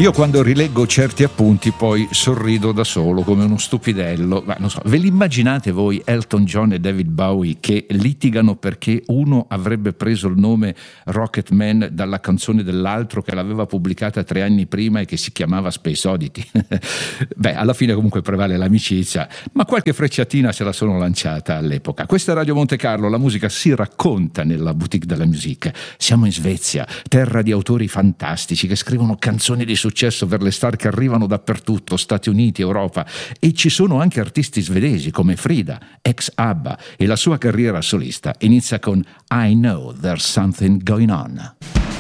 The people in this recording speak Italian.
Io quando rileggo certi appunti poi sorrido da solo come uno stupidello, ma non so, ve l'immaginate voi Elton John e David Bowie che litigano perché uno avrebbe preso il nome Rocket Man dalla canzone dell'altro che l'aveva pubblicata 3 anni prima e che si chiamava Space Oddity? Beh, alla fine comunque prevale l'amicizia, ma qualche frecciatina se la sono lanciata all'epoca. Questa è Radio Monte Carlo, la musica si racconta nella boutique della musique. Siamo in Svezia, terra di autori fantastici che scrivono canzoni di successo per le star che arrivano dappertutto, Stati Uniti, Europa, e ci sono anche artisti svedesi come Frida, ex ABBA, e la sua carriera solista inizia con I Know There's Something Going On.